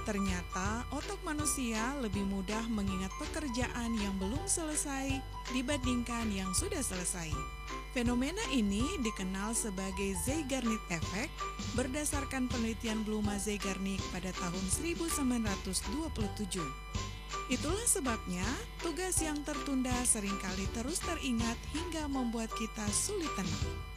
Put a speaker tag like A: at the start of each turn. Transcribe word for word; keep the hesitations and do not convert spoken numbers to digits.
A: Ternyata otak manusia lebih mudah mengingat pekerjaan yang belum selesai dibandingkan yang sudah selesai. Fenomena ini dikenal sebagai Zeigarnik Effect berdasarkan penelitian Bluma Zeigarnik pada tahun seribu sembilan ratus dua puluh tujuh. Itulah sebabnya tugas yang tertunda seringkali terus teringat hingga membuat kita sulit tenang.